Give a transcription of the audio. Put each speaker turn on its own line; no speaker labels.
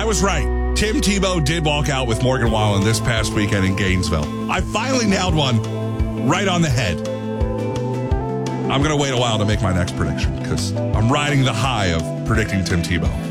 was right. Tim Tebow did walk out with Morgan Wallen this past weekend in Gainesville. I finally nailed one right on the head. I'm going to wait a while to make my next prediction because I'm riding the high of predicting Tim Tebow.